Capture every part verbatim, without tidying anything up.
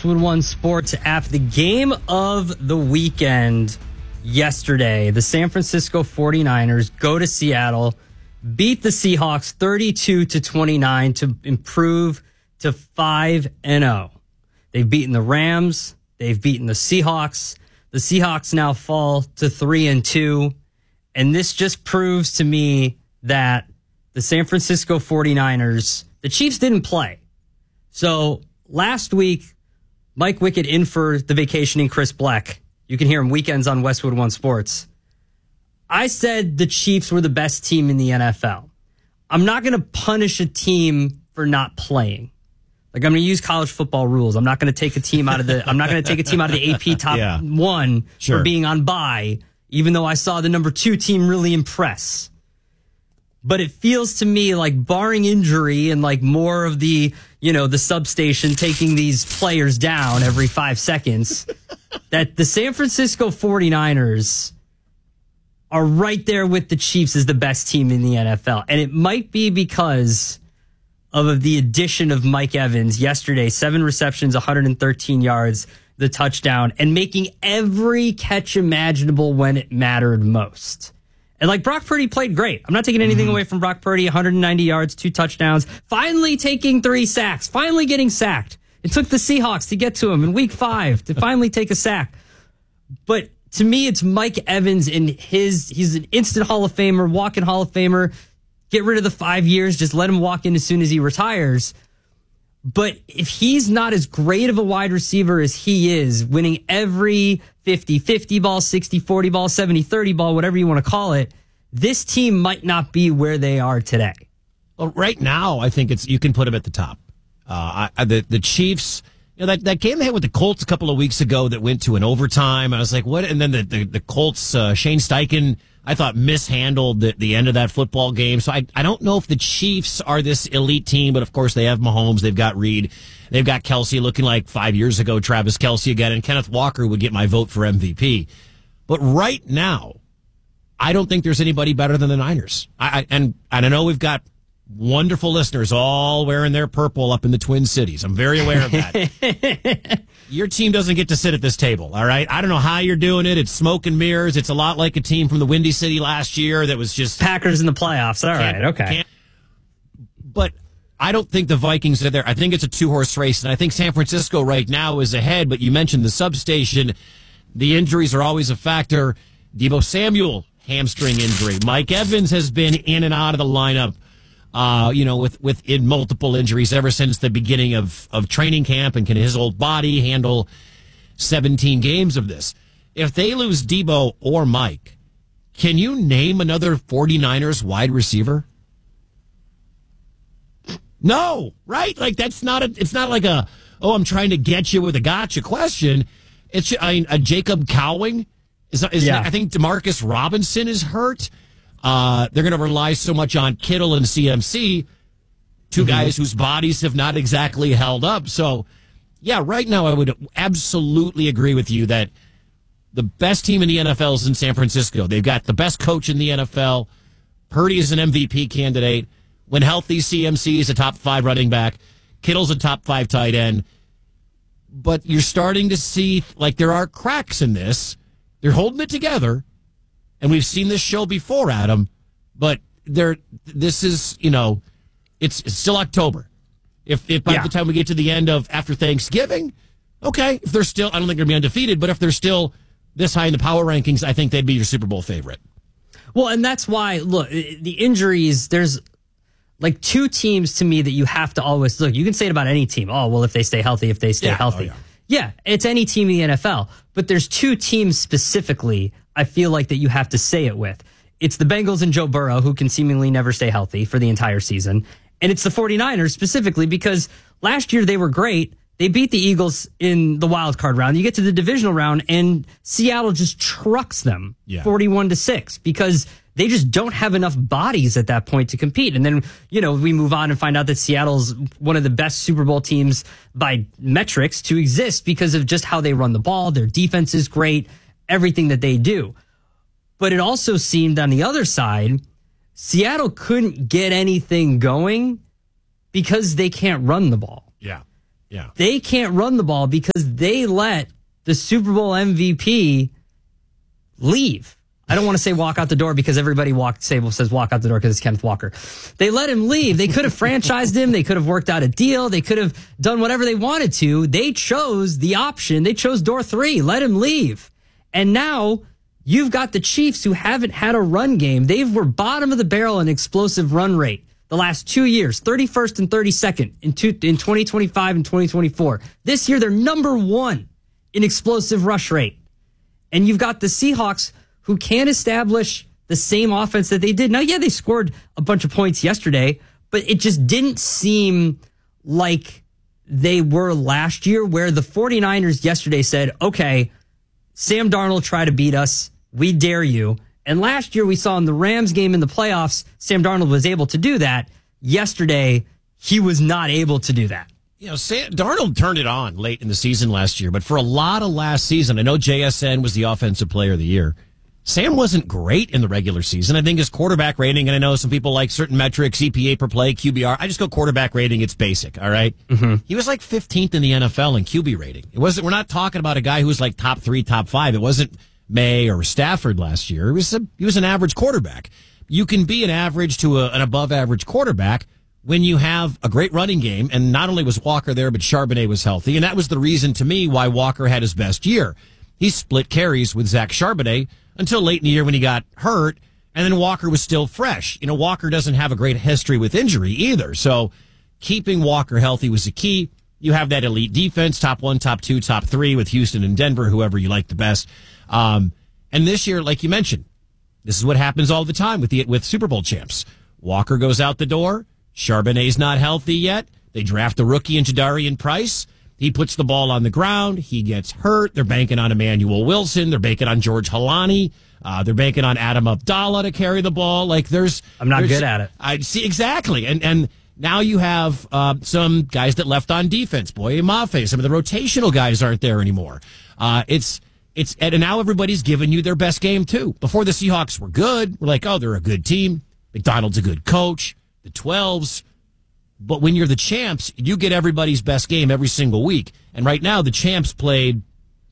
Westwood One Sports app. The game of the weekend yesterday, the San Francisco forty-niners go to Seattle, beat the Seahawks thirty-two to twenty-nine to improve to five and oh. They've beaten the Rams. They've beaten the Seahawks. The Seahawks now fall to three and two. And this just proves to me that the San Francisco forty-niners, the Chiefs didn't play. So last week, Mike Wickett in for the vacationing Chris Black. You can hear him weekends on Westwood One Sports. I said the Chiefs were the best team in the N F L. I'm not going to punish a team for not playing. Like, I'm going to use college football rules. I'm not going to take a team out of the, I'm not going to take a team out of the A P top yeah. one sure. for being on bye, even though I saw the number two team really impress. But it feels to me like, barring injury and like more of the, you know, the substation taking these players down every five seconds, that the San Francisco forty-niners are right there with the Chiefs as the best team in the N F L. And it might be because of the addition of Mike Evans yesterday, seven receptions, one hundred thirteen yards, the touchdown, and making every catch imaginable when it mattered most. And like, Brock Purdy played great. I'm not taking anything mm-hmm. away from Brock Purdy. one hundred ninety yards, two touchdowns, finally taking three sacks, finally getting sacked. It took the Seahawks to get to him in week five to finally take a sack. But to me, it's Mike Evans and his, he's an instant Hall of Famer, walking Hall of Famer. Get rid of the five years. Just let him walk in as soon as he retires. But if he's not as great of a wide receiver as he is, winning every fifty-fifty ball, sixty forty ball, seventy thirty ball, whatever you want to call it, this team might not be where they are today. Well, right now, I think it's you can put him at the top. Uh, I, the the Chiefs, you know, that, that game they had with the Colts a couple of weeks ago that went to an overtime. I was like, what? And then the the, the Colts, uh, Shane Steichen, I thought mishandled the, the end of that football game. So I, I don't know if the Chiefs are this elite team, but of course they have Mahomes, they've got Reed, they've got Kelsey looking like five years ago, Travis Kelsey again, and Kenneth Walker would get my vote for M V P. But right now, I don't think there's anybody better than the Niners. I, I and, and I know we've got wonderful listeners all wearing their purple up in the Twin Cities. I'm very aware of that. Your team doesn't get to sit at this table, all right? I don't know how you're doing it. It's smoke and mirrors. It's a lot like a team from the Windy City last year that was just... Packers in the playoffs. All right, okay. But I don't think the Vikings are there. I think it's a two-horse race, and I think San Francisco right now is ahead, but you mentioned the substation. The injuries are always a factor. Deebo Samuel, hamstring injury. Mike Evans has been in and out of the lineup. Uh, you know, with, with in multiple injuries ever since the beginning of, of training camp, and can his old body handle seventeen games of this? If they lose Deebo or Mike, can you name another forty-niners wide receiver? No, right? Like, that's not a, it's not like a, oh, I'm trying to get you with a gotcha question. It's I mean, a Jacob Cowing. Is, is yeah. I think DeMarcus Robinson is hurt. Uh, they're going to rely so much on Kittle and C M C, two mm-hmm. guys whose bodies have not exactly held up. So, yeah, right now I would absolutely agree with you that the best team in the N F L is in San Francisco. They've got the best coach in the N F L. Purdy is an M V P candidate. When healthy, C M C is a top five running back. Kittle's a top five tight end. But you're starting to see, like, there are cracks in this. They're holding it together. And we've seen this show before, Adam, but there, this is, you know, it's, it's still October. If, if by yeah. the time we get to the end of after Thanksgiving, okay, if they're still, I don't think they're going to be undefeated, but if they're still this high in the power rankings, I think they'd be your Super Bowl favorite. Well, and that's why, look, the injuries, there's like two teams to me that you have to always, look, you can say it about any team. Oh, well, if they stay healthy, if they stay yeah. healthy. Oh, yeah. yeah, it's any team in the N F L, but there's two teams specifically I feel like that you have to say it with. It's the Bengals and Joe Burrow, who can seemingly never stay healthy for the entire season. And it's the forty-niners specifically because last year they were great. They beat the Eagles in the wild card round. You get to the divisional round and Seattle just trucks them yeah. forty-one to six because they just don't have enough bodies at that point to compete. And then, you know, we move on and find out that Seattle's one of the best Super Bowl teams by metrics to exist because of just how they run the ball. Their defense is great. Everything that they do. But it also seemed on the other side, Seattle couldn't get anything going because they can't run the ball. Yeah. Yeah. They can't run the ball because they let the Super Bowl M V P leave. I don't want to say walk out the door because everybody walk, say, says walk out the door because it's Kenneth Walker. They let him leave. They could have franchised him. They could have worked out a deal. They could have done whatever they wanted to. They chose the option. They chose door three. Let him leave. And now you've got the Chiefs who haven't had a run game. They were bottom of the barrel in explosive run rate the last two years, thirty-first and thirty-second in, two, in twenty twenty-five and twenty twenty-four. This year, they're number one in explosive rush rate. And you've got the Seahawks who can't establish the same offense that they did. Now, yeah, they scored a bunch of points yesterday, but it just didn't seem like they were last year, where the 49ers yesterday said, okay, Sam Darnold tried to beat us. We dare you. And last year we saw in the Rams game in the playoffs, Sam Darnold was able to do that. Yesterday, he was not able to do that. You know, Sam, Darnold turned it on late in the season last year, but for a lot of last season, I know J S N was the offensive player of the year. Sam wasn't great in the regular season. I think his quarterback rating, and I know some people like certain metrics, E P A per play, Q B R. I just go quarterback rating. It's basic, all right? Mm-hmm. He was like fifteenth in the N F L in Q B rating. It wasn't. We're not talking about a guy who was like top three, top five. It wasn't May or Stafford last year. It was a, he was an average quarterback. You can be an average to a, an above average quarterback when you have a great running game, and not only was Walker there, but Charbonnet was healthy, and that was the reason to me why Walker had his best year. He split carries with Zach Charbonnet until late in the year when he got hurt, and then Walker was still fresh. You know, Walker doesn't have a great history with injury either, so keeping Walker healthy was the key. You have that elite defense, top one, top two, top three with Houston and Denver, whoever you like the best. Um, and this year, like you mentioned, this is what happens all the time with the with Super Bowl champs. Walker goes out the door. Charbonnet's not healthy yet. They draft the rookie in Jadarian Price. He puts the ball on the ground. He gets hurt. They're banking on Emmanuel Wilson. They're banking on George Halani. Uh, they're banking on Adam Abdallah to carry the ball. Like there's, I'm not there's, good at it. I see exactly. And and now you have uh, some guys that left on defense. Boye Mafe. Some of the rotational guys aren't there anymore. Uh, it's it's and now everybody's giving you their best game too. Before the Seahawks were good, we're like, oh, they're a good team. McDonald's a good coach. The twelves. But when you're the champs, you get everybody's best game every single week. And right now, the champs played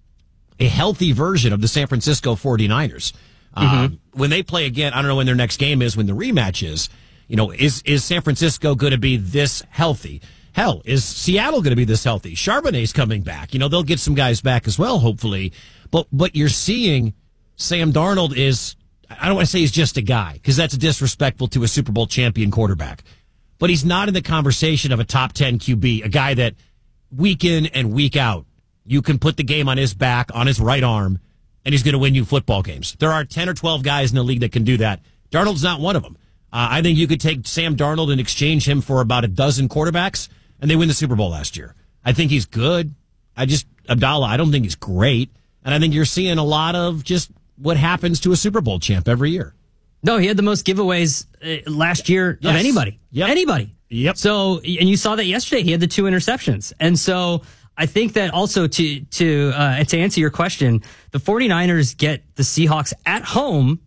a healthy version of the San Francisco 49ers. Mm-hmm. Um, when they play again, I don't know when their next game is, when the rematch is. You know, is is San Francisco going to be this healthy? Hell, is Seattle going to be this healthy? Charbonnet's coming back. You know, they'll get some guys back as well, hopefully. But but you're seeing Sam Darnold is, I don't want to say he's just a guy, because that's disrespectful to a Super Bowl champion quarterback. But he's not in the conversation of a top ten Q B, a guy that week in and week out, you can put the game on his back, on his right arm, and he's going to win you football games. There are ten or twelve guys in the league that can do that. Darnold's not one of them. Uh, I think you could take Sam Darnold and exchange him for about a dozen quarterbacks, and they win the Super Bowl last year. I think he's good. I just, Abdallah, I don't think he's great. And I think you're seeing a lot of just what happens to a Super Bowl champ every year. No, he had the most giveaways uh, last year yes. of anybody. Yep. Anybody. Yep. So, and you saw that yesterday. He had the two interceptions. And so I think that also to to uh, to answer your question, the 49ers get the Seahawks at home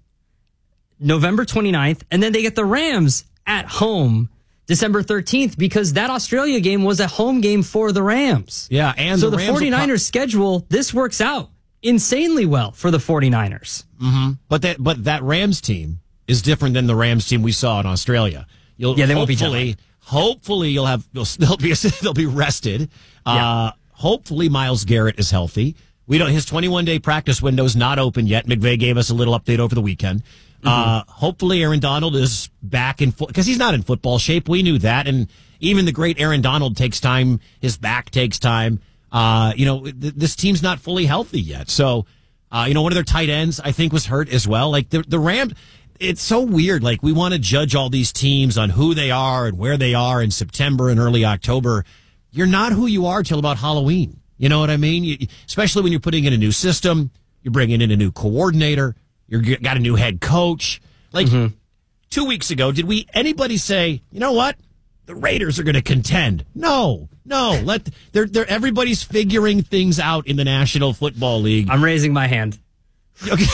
November twenty-ninth, and then they get the Rams at home December thirteenth, because that Australia game was a home game for the Rams. Yeah, and so the, the Rams 49ers pro- schedule, this works out insanely well for the 49ers. Mm-hmm. But that but that Rams team is different than the Rams team we saw in Australia. You'll yeah, they won't be hopefully, hopefully you'll have they'll, they'll be they'll be rested. Yeah. Uh, hopefully Myles Garrett is healthy. We don't his twenty-one day practice window is not open yet. McVay gave us a little update over the weekend. Mm-hmm. Uh, hopefully Aaron Donald is back in foot because he's not in football shape. We knew that, and even the great Aaron Donald takes time. His back takes time. Uh, you know, th- this team's not fully healthy yet. So, uh, you know, one of their tight ends, I think, was hurt as well. Like, the, the Rams, it's so weird. Like, we want to judge all these teams on who they are and where they are in September and early October. You're not who you are till about Halloween. You know what I mean? You, especially when you're putting in a new system, you're bringing in a new coordinator, you've got a new head coach. Like, mm-hmm. two weeks ago, did we anybody say, you know what? The Raiders are going to contend. No, no. Let they're they're everybody's figuring things out in the National Football League. I'm raising my hand. Okay.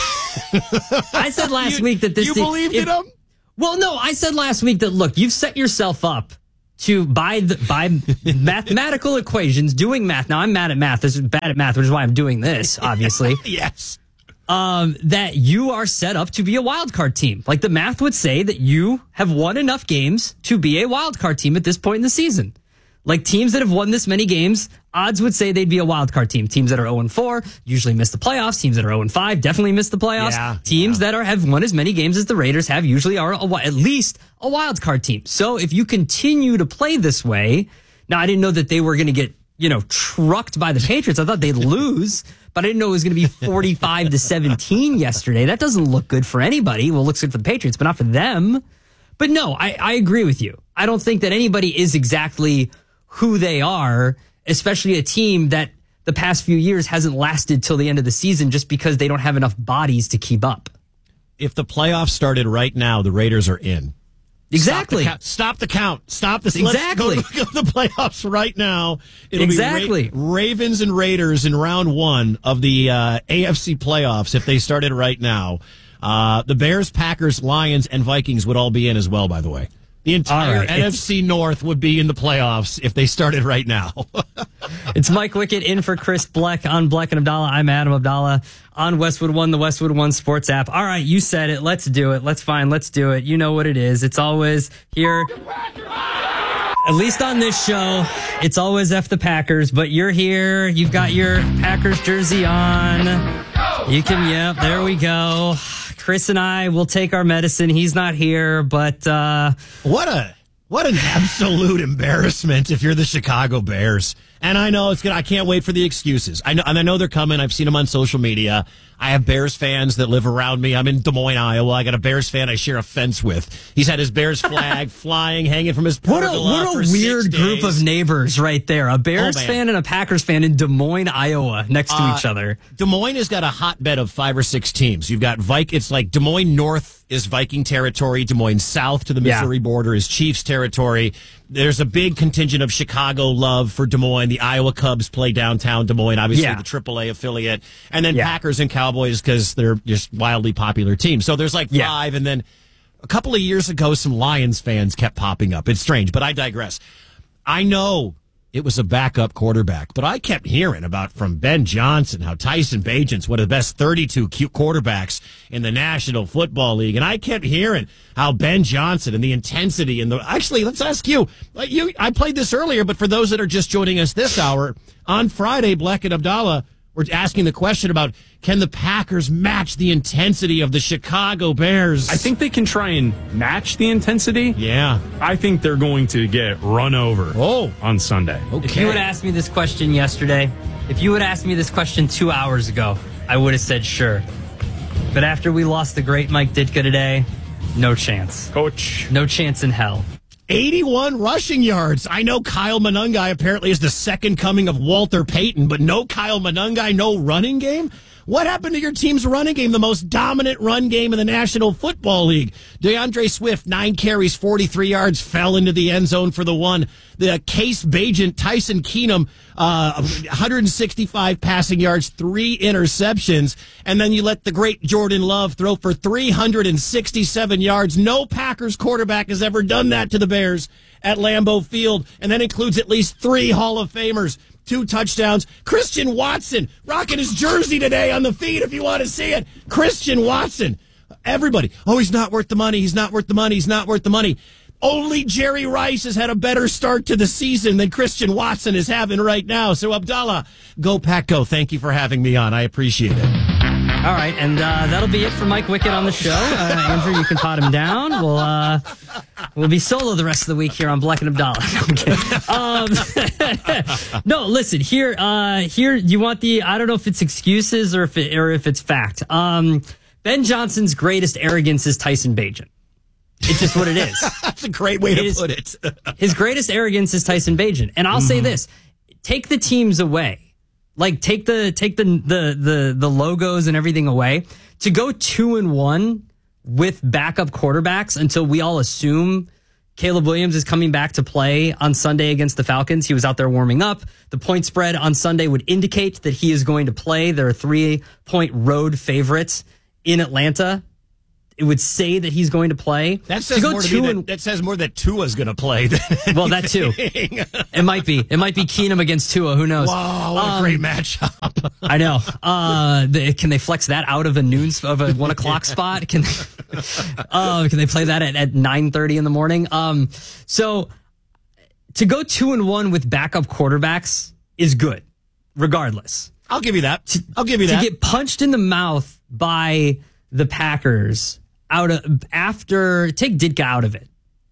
I said last you, week that this you team, believed if, in them. Well, no, I said last week that look, you've set yourself up to by the by mathematical equations, doing math. Now I'm mad at math. This is bad at math, which is why I'm doing this, obviously. Yes. Um, that you are set up to be a wild card team. Like the math would say that you have won enough games to be a wild card team at this point in the season. Like teams that have won this many games, odds would say they'd be a wild card team. Teams that are oh and four usually miss the playoffs. Teams that are oh and five definitely miss the playoffs. Yeah, teams yeah. that are have won as many games as the Raiders have usually are a, at least a wild card team. So if you continue to play this way, now I didn't know that they were going to get, you know, trucked by the Patriots. I thought they'd lose, but I didn't know it was going to be forty-five to seventeen yesterday. That doesn't look good for anybody. Well, it looks good for the Patriots, but not for them. But no, I, I agree with you. I don't think that anybody is exactly who they are, especially a team that the past few years hasn't lasted till the end of the season just because they don't have enough bodies to keep up. If the playoffs started right now, the Raiders are in. Exactly. Stop the count. Stop the count. Stop the exactly. Let's go to the playoffs right now. It'll exactly. be Ra- Ravens and Raiders in round one of the uh, A F C playoffs if they started right now. Uh, the Bears, Packers, Lions, and Vikings would all be in as well, by the way. The entire right, N F C North would be in the playoffs if they started right now. It's Mike Wickett in for Chris Bleck on Bleck and Abdallah. I'm Adam Abdallah on Westwood One, the Westwood One Sports app. All right, you said it. Let's do it. Let's fine. Let's do it. You know what it is. It's always here. At least on this show, it's always F the Packers, but you're here. You've got your Packers jersey on. You can, yep, there we go. Chris and I will take our medicine. He's not here, but uh, what a what an absolute embarrassment if you're the Chicago Bears. And I know it's good. I can't wait for the excuses. I know, and I know they're coming. I've seen them on social media. I have Bears fans that live around me. I'm in Des Moines, Iowa. I got a Bears fan I share a fence with. He's had his Bears flag flying, hanging from his pergola. What a, what a weird group of neighbors right there. A Bears oh, fan and a Packers fan in Des Moines, Iowa, next to uh, each other. Des Moines has got a hotbed of five or six teams. You've got Viking. It's like Des Moines North is Viking territory. Des Moines South to the Missouri yeah. border is Chiefs territory. There's a big contingent of Chicago love for Des Moines. The Iowa Cubs play downtown Des Moines, obviously yeah. the triple A affiliate. And then yeah. Packers and Cowboys because they're just wildly popular teams. So there's like yeah. five. And then a couple of years ago, some Lions fans kept popping up. It's strange, but I digress. I know it was a backup quarterback, but I kept hearing about from Ben Johnson how Tyson Bagent's one of the best thirty-two quarterbacks in the National Football League. And I kept hearing how Ben Johnson and the intensity and the, actually, let's ask you, you, I played this earlier, but for those that are just joining us this hour, on Friday, Bleck and Abdallah were asking the question about, can the Packers match the intensity of the Chicago Bears? I think they can try and match the intensity. Yeah. I think they're going to get run over oh. on Sunday. Okay. If you would ask me this question yesterday, if you would ask me this question two hours ago, I would have said sure. But after we lost the great Mike Ditka today, no chance. Coach. No chance in hell. eighty-one rushing yards. I know Kyle Monangai apparently is the second coming of Walter Payton, but no Kyle Monangai, no running game? What happened to your team's running game, the most dominant run game in the National Football League? DeAndre Swift, nine carries, forty-three yards, fell into the end zone for the one. The Case Bagent, Tyson Keenum, uh, one hundred sixty-five passing yards, three interceptions. And then you let the great Jordan Love throw for three hundred sixty-seven yards. No Packers quarterback has ever done that to the Bears at Lambeau Field. And that includes at least three Hall of Famers. Two touchdowns. Christian Watson rocking his jersey today on the feed if you want to see it. Christian Watson. Everybody. Oh, he's not worth the money. He's not worth the money. He's not worth the money. Only Jerry Rice has had a better start to the season than Christian Watson is having right now. So, Abdallah, go Pack Go. Thank you for having me on. I appreciate it. All right, and uh, that'll be it for Mike Wickett on the show. Uh, Andrew, you can pot him down. We'll uh, we'll be solo the rest of the week here on Bleck and Abdallah. No, um, no, listen here. Uh, here, you want the? I don't know if it's excuses or if it, or if it's fact. Um, Ben Johnson's greatest arrogance is Tyson Bagent. It's just what it is. That's a great way to his, put it. His greatest arrogance is Tyson Bagent, and I'll mm-hmm. say this: take the teams away. Like take the take the, the the the logos and everything away. To go two and one with backup quarterbacks until we all assume Caleb Williams is coming back to play on Sunday against the Falcons. He was out there warming up. The point spread on Sunday would indicate that he is going to play. They're three point road favorites in Atlanta. it would say that he's going to play. That says to go more to two me and, that, that says more that Tua's going to play. Than well, that too. It might be. It might be Keenum against Tua. Who knows? Wow, what a um, great matchup. I know. Uh, they, can they flex that out of a noon of a one o'clock spot? Can they, uh, can they play that at, at nine thirty in the morning? Um, so to go two and one with backup quarterbacks is good, regardless. I'll give you that. I'll give you that. To get punched in the mouth by the Packers out of after take Ditka out of it.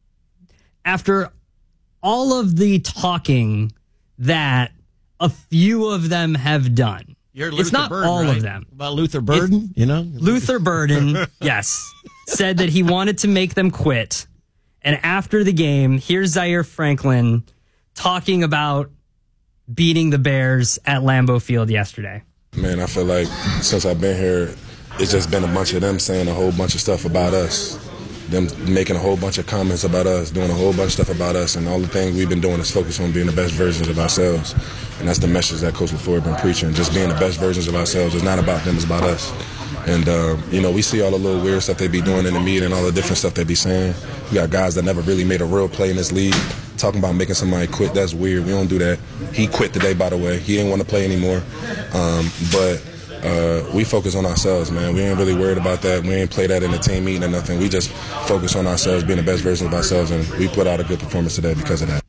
After all of the talking that a few of them have done. You're Luther it's not Burden, all right? of them. About Luther Burden, it, you know? Luther Burden, yes, said that he wanted to make them quit. And after the game, here's Zaire Franklin talking about beating the Bears at Lambeau Field yesterday. Man, I feel like since I've been here, it's just been a bunch of them saying a whole bunch of stuff about us. Them making a whole bunch of comments about us, doing a whole bunch of stuff about us, and all the things we've been doing is focus on being the best versions of ourselves. And that's the message that Coach LaFleur has been preaching, just being the best versions of ourselves. It's not about them, it's about us. And, uh, you know, we see all the little weird stuff they be doing in the media and all the different stuff they be saying. We got guys that never really made a real play in this league talking about making somebody quit. That's weird. We don't do that. He quit today, by the way. He didn't want to play anymore. Um, but uh, we focus on ourselves, man. We ain't really worried about that. We ain't play that in a team meeting or nothing. We just focus on ourselves, being the best version of ourselves, and we put out a good performance today because of that.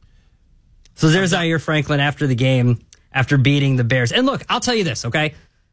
So there's Zaire Franklin after the game, after beating the Bears. And look, I'll tell you this, okay?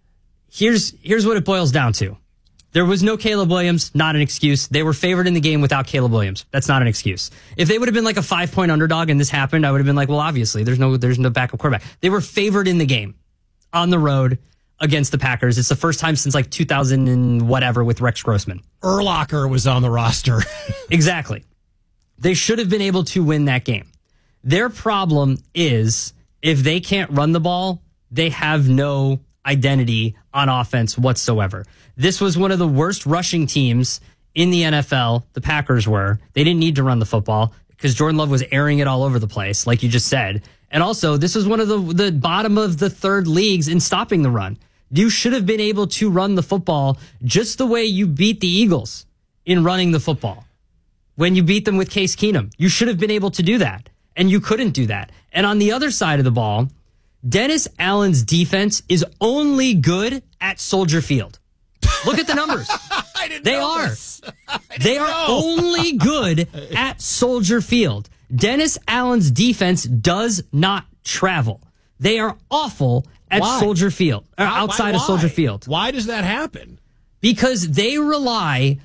Here's here's what it boils down to. There was no Caleb Williams, not an excuse. They were favored in the game without Caleb Williams. That's not an excuse. If they would have been like a five-point underdog and this happened, I would have been like, well, obviously, there's no there's no backup quarterback. They were favored in the game on the road against the Packers. It's the first time since like two thousand and whatever with Rex Grossman. Urlacher was on the roster. Exactly. They should have been able to win that game. Their problem is if they can't run the ball, they have no identity on offense whatsoever. This was one of the worst rushing teams in the N F L. The Packers were. They didn't need to run the football because Jordan Love was airing it all over the place, like you just said. And also, this was one of the, the bottom of the third leagues in stopping the run. You should have been able to run the football just the way you beat the Eagles in running the football. When you beat them with Case Keenum, you should have been able to do that. And you couldn't do that. And on the other side of the ball, Dennis Allen's defense is only good at Soldier Field. Look at the numbers. I didn't they know are. This. They are know. only good at Soldier Field. Dennis Allen's defense does not travel. They are awful at Why? Soldier Field, or Why, outside why, of Soldier why? Field. Why does that happen? Because they rely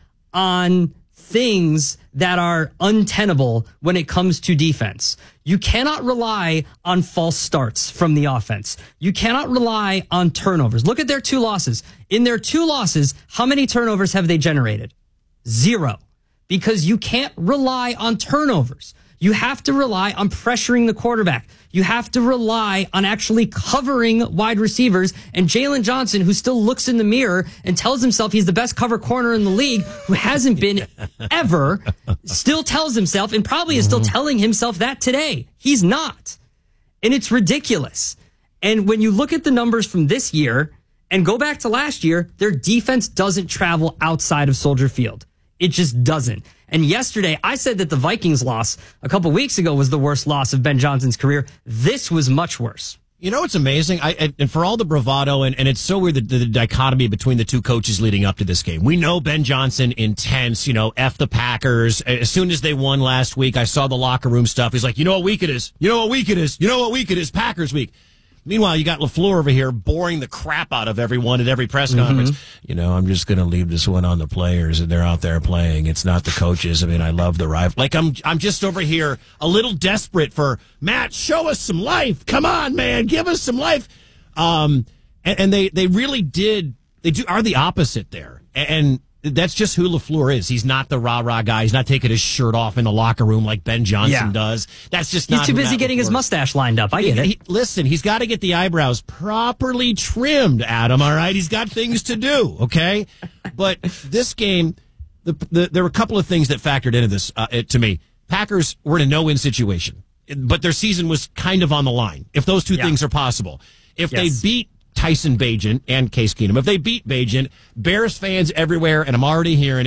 on things that are untenable when it comes to defense. You cannot rely on false starts from the offense. You cannot rely on turnovers. Look at their two losses. In their two losses, how many turnovers have they generated? Zero. Because you can't rely on turnovers. You have to rely on pressuring the quarterback. You have to rely on actually covering wide receivers. And Jalen Johnson, who still looks in the mirror and tells himself he's the best cover corner in the league, who hasn't been ever, still tells himself and probably is still telling himself that today. He's not. And it's ridiculous. And when you look at the numbers from this year and go back to last year, their defense doesn't travel outside of Soldier Field. It just doesn't. And yesterday, I said that the Vikings loss a couple weeks ago was the worst loss of Ben Johnson's career. This was much worse. You know what's amazing? I, and for all the bravado, and, and it's so weird, the, the dichotomy between the two coaches leading up to this game. We know Ben Johnson, intense, you know, F the Packers. As soon as they won last week, I saw the locker room stuff. He's like, you know what week it is? You know what week it is? You know what week it is? Packers week. Meanwhile, you got LaFleur over here boring the crap out of everyone at every press conference. Mm-hmm. You know, I'm just going to leave this one on the players, and they're out there playing. It's not the coaches. I mean, I love the rival. Like, I'm I'm just over here a little desperate for, Matt, show us some life. Come on, man. Give us some life. Um, and, and they, they really did. They do are the opposite there. And that's just who LaFleur is. He's not the rah-rah guy. He's not taking his shirt off in the locker room like Ben Johnson yeah. does. That's just He's not too busy Matt getting LaFleur. his mustache lined up. I get he, it. He, listen, he's got to get the eyebrows properly trimmed, Adam, all right? He's got things to do, okay? But this game, the, the, there were a couple of things that factored into this uh, it, to me. Packers were in a no-win situation, but their season was kind of on the line, if those two yeah. things are possible. If yes. they beat Tyson Bagent and Case Keenum, if they beat Bagent, Bears fans everywhere, and I'm already hearing it,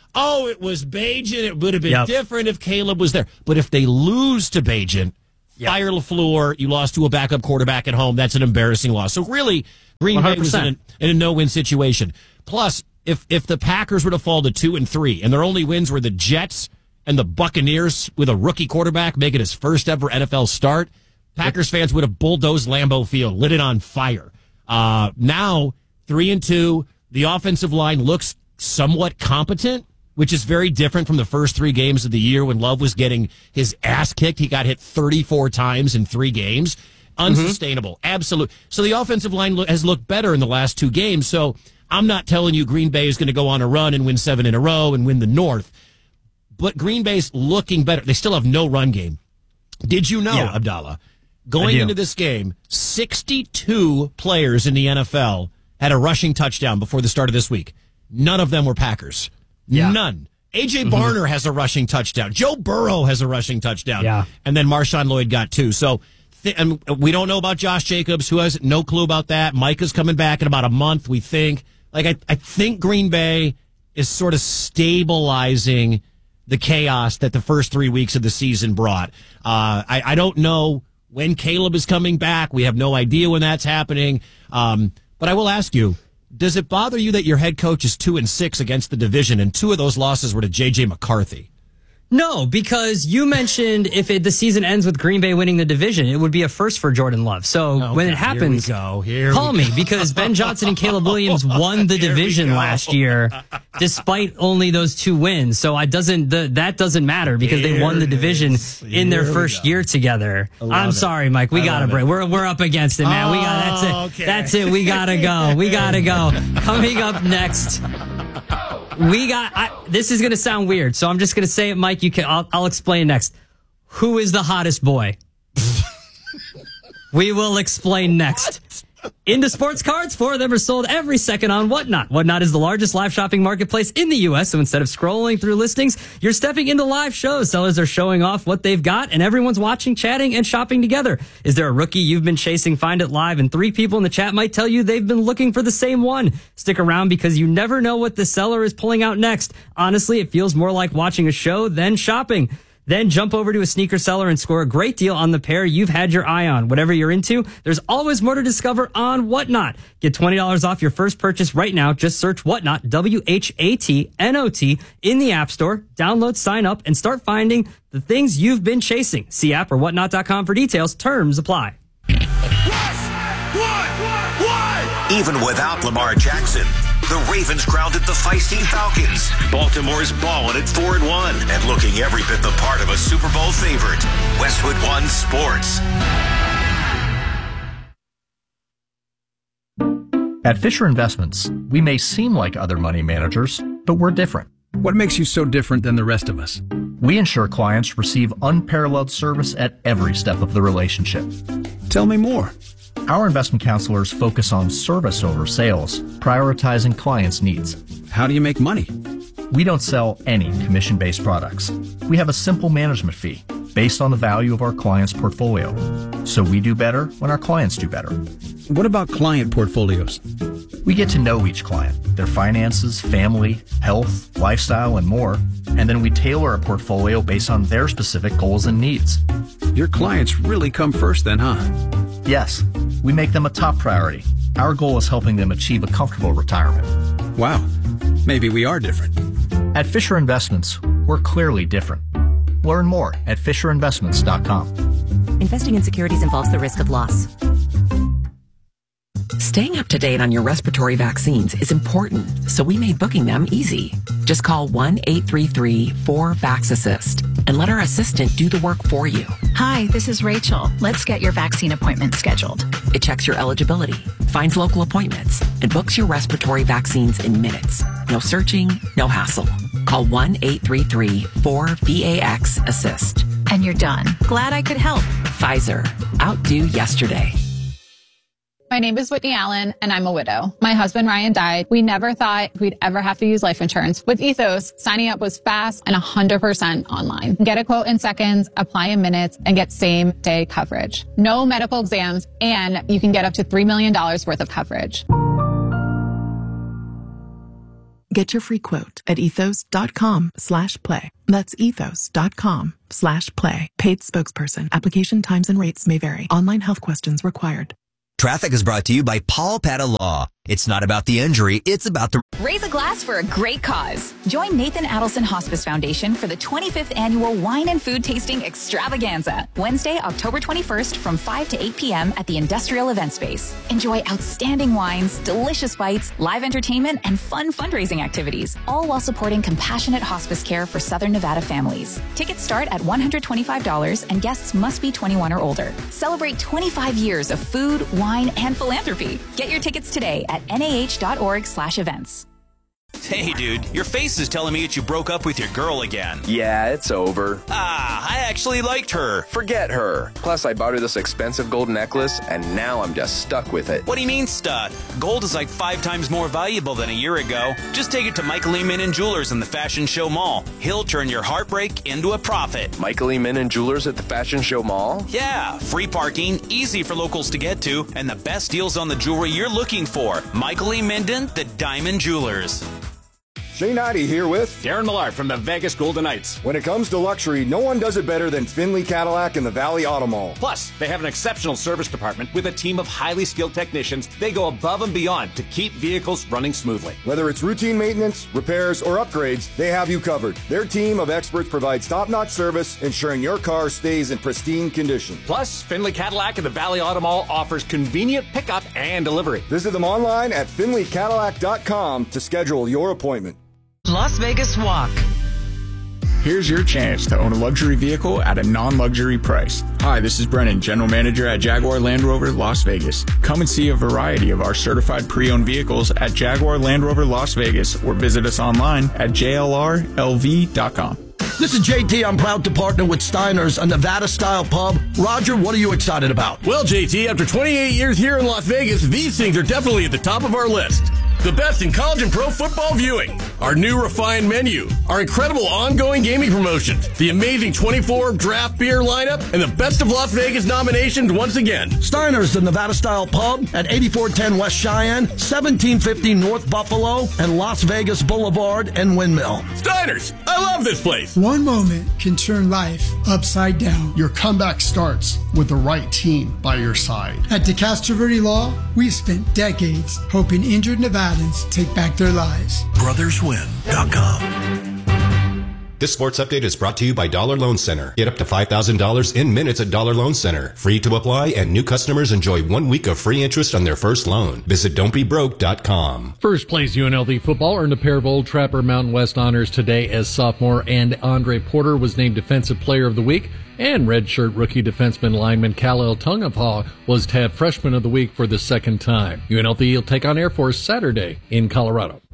oh, it was Bagent. It would have been Yep. different if Caleb was there. But if they lose to Bagent, yep. fire LaFleur, you lost to a backup quarterback at home. That's an embarrassing loss. So really, Green Bay was in a, in a no-win situation. Plus, if if the Packers were to fall to two and three, and their only wins were the Jets and the Buccaneers with a rookie quarterback making his first ever N F L start, Packers fans would have bulldozed Lambeau Field, lit it on fire. Uh, now, three and two, the offensive line looks somewhat competent, which is very different from the first three games of the year when Love was getting his ass kicked. He got hit thirty-four times in three games. Unsustainable. Mm-hmm. Absolute. So the offensive line lo- has looked better in the last two games. So I'm not telling you Green Bay is going to go on a run and win seven in a row and win the North. But Green Bay's looking better. They still have no run game. Did you know, yeah. Abdallah, going into this game, sixty-two players in the N F L had a rushing touchdown before the start of this week. None of them were Packers. Yeah. None. A J. Mm-hmm. Barner has a rushing touchdown. Joe Burrow has a rushing touchdown. Yeah. And then Marshawn Lloyd got two. So th- and we don't know about Josh Jacobs, who has no clue about that. Micah's coming back in about a month, we think. Like, I, I think Green Bay is sort of stabilizing the chaos that the first three weeks of the season brought. Uh, I, I don't know when Caleb is coming back. We have no idea when that's happening. Um, but I will ask you, does it bother you that your head coach is two and six against the division, and two of those losses were to J J. McCarthy? No, because you mentioned if it, the season ends with Green Bay winning the division, it would be a first for Jordan Love. So okay, when it happens, here we go. Here call we me go. because Ben Johnson and Caleb Williams won the division last year, despite only those two wins. So it doesn't the, that doesn't matter because here they won the division in their first year together. I'm it. sorry, Mike. We got to break. We're we're up against it, man. Oh, we got that's it. Okay. That's it. We gotta go. We gotta go. Coming up next. We got, I, this is going to sound weird, so I'm just going to say it, Mike. You can, I'll, I'll explain next. Who is the hottest boy? We will explain next. Into sports cards, four of them are sold every second on Whatnot. Whatnot is the largest live shopping marketplace in the U S, so instead of scrolling through listings, you're stepping into live shows. Sellers are showing off what they've got, and everyone's watching, chatting, and shopping together. Is there a rookie you've been chasing? Find it live, and three people in the chat might tell you they've been looking for the same one. Stick around because you never know what the seller is pulling out next. Honestly, it feels more like watching a show than shopping. Then jump over to a sneaker seller and score a great deal on the pair you've had your eye on. Whatever you're into, there's always more to discover on Whatnot. Get twenty dollars off your first purchase right now. Just search Whatnot, W H A T N O T, in the App Store. Download, sign up, and start finding the things you've been chasing. See app or whatnot dot com for details. Terms apply. Even without Lamar Jackson, the Ravens grounded the feisty Falcons. Baltimore's balling at four and one and looking every bit the part of a Super Bowl favorite. Westwood One Sports. At Fisher Investments, we may seem like other money managers, but we're different. What makes you so different than the rest of us? We ensure clients receive unparalleled service at every step of the relationship. Tell me more. Our investment counselors focus on service over sales, prioritizing clients' needs. How do you make money? We don't sell any commission-based products. We have a simple management fee based on the value of our client's portfolio. So we do better when our clients do better. What about client portfolios? We get to know each client, their finances, family, health, lifestyle, and more, and then we tailor a portfolio based on their specific goals and needs. Your clients really come first then, huh? Yes, we make them a top priority. Our goal is helping them achieve a comfortable retirement. Wow, maybe we are different. At Fisher Investments, we're clearly different. Learn more at fisher investments dot com. Investing in securities involves the risk of loss. Staying up to date on your respiratory vaccines is important, so we made booking them easy. Just call one eight three three four vax assist and let our assistant do the work for you. Hi, this is Rachel. Let's get your vaccine appointment scheduled. It checks your eligibility, finds local appointments, and books your respiratory vaccines in minutes. No searching, no hassle. Call one eight three three four V A X assist. And you're done. Glad I could help. Pfizer. Outdo yesterday. My name is Whitney Allen, and I'm a widow. My husband, Ryan, died. We never thought we'd ever have to use life insurance. With Ethos, signing up was fast and one hundred percent online. Get a quote in seconds, apply in minutes, and get same-day coverage. No medical exams, and you can get up to three million dollars worth of coverage. Get your free quote at ethos.com slash play. That's ethos.com slash play. Paid spokesperson. Application times and rates may vary. Online health questions required. Traffic is brought to you by Paul Pata Law. It's not about the injury, it's about the... Raise a glass for a great cause. Join Nathan Adelson Hospice Foundation for the twenty-fifth Annual Wine and Food Tasting Extravaganza, Wednesday, October twenty-first from five to eight p.m. at the Industrial Event Space. Enjoy outstanding wines, delicious bites, live entertainment, and fun fundraising activities, all while supporting compassionate hospice care for Southern Nevada families. Tickets start at one hundred twenty-five dollars and guests must be twenty-one or older. Celebrate twenty-five years of food, wine, and philanthropy. Get your tickets today at N A H dot org slash events. Hey, dude, your face is telling me that you broke up with your girl again. Yeah, it's over. Ah, I actually liked her. Forget her. Plus, I bought her this expensive gold necklace, and now I'm just stuck with it. What do you mean, stuck? Gold is like five times more valuable than a year ago. Just take it to Michael E. Min and Jewelers in the Fashion Show Mall. He'll turn your heartbreak into a profit. Michael E. Min and Jewelers at the Fashion Show Mall? Yeah, free parking, easy for locals to get to, and the best deals on the jewelry you're looking for. Michael E. Minden, the Diamond Jewelers. Shane Knighty here with Darren Millard from the Vegas Golden Knights. When it comes to luxury, no one does it better than Finley Cadillac and the Valley Auto Mall. Plus, they have an exceptional service department with a team of highly skilled technicians. They go above and beyond to keep vehicles running smoothly. Whether it's routine maintenance, repairs, or upgrades, they have you covered. Their team of experts provides top-notch service, ensuring your car stays in pristine condition. Plus, Finley Cadillac and the Valley Auto Mall offers convenient pickup and delivery. Visit them online at finley cadillac dot com to schedule your appointment. Las Vegas Walk. Here's your chance to own a luxury vehicle at a non-luxury price. Hi, this is Brennan, General Manager at Jaguar Land Rover Las Vegas. Come and see a variety of our certified pre-owned vehicles at Jaguar Land Rover Las Vegas or visit us online at j l r l v dot com. This is J T. I'm proud to partner with Steiner's, a Nevada-style pub. Roger, what are you excited about? Well, J T, after twenty-eight years here in Las Vegas, these things are definitely at the top of our list. The best in college and pro football viewing, our new refined menu, our incredible ongoing gaming promotions, the amazing twenty-four draft beer lineup, and the Best of Las Vegas nominations once again. Steiner's, the Nevada-style pub at eighty-four ten West Cheyenne, seventeen fifty North Buffalo, and Las Vegas Boulevard and Windmill. Steiner's, I love this place. One moment can turn life upside down. Your comeback starts with the right team by your side. At DeCastro Verde Law, we've spent decades hoping injured Nevadans take back their lives. brothers win dot com. This sports update is brought to you by Dollar Loan Center. Get up to five thousand dollars in minutes at Dollar Loan Center. Free to apply, and new customers enjoy one week of free interest on their first loan. Visit don't be broke dot com. First place U N L V football earned a pair of Old Trapper Mountain West honors today as sophomore, and Andre Porter was named Defensive Player of the Week. And redshirt rookie defenseman lineman Kal-El Tungavaw was tabbed Freshman of the Week for the second time. U N L V will take on Air Force Saturday in Colorado.